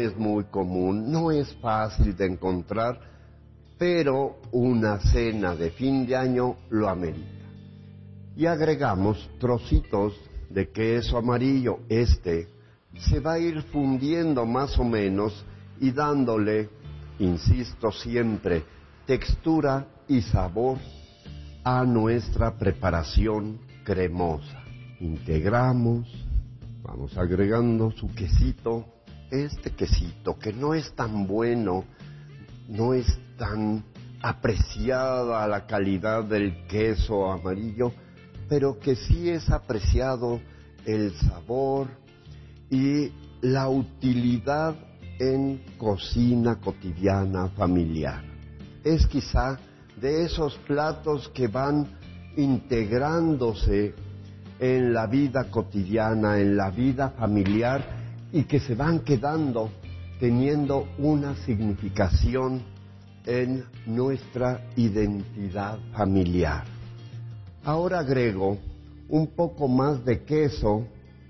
es muy común, no es fácil de encontrar, pero una cena de fin de año lo amerita. Y agregamos trocitos de queso amarillo. Este se va a ir fundiendo más o menos y dándole, insisto siempre, textura y sabor a nuestra preparación cremosa. Integramos, vamos agregando su quesito, este quesito que no es tan bueno, no es tan apreciada la calidad del queso amarillo, pero que sí es apreciado el sabor y la utilidad en cocina cotidiana familiar. Es quizá de esos platos que van integrándose en la vida cotidiana, en la vida familiar, y que se van quedando teniendo una significación en nuestra identidad familiar. Ahora agrego un poco más de queso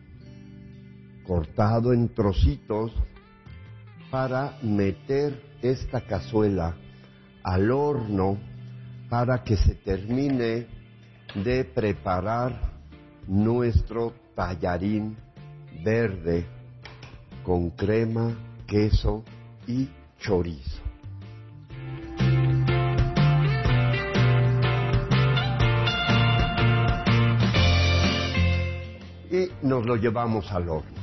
cortado en trocitos para meter esta cazuela al horno para que se termine de preparar nuestro tallarín verde con crema, queso y chorizo. Y nos lo llevamos al horno.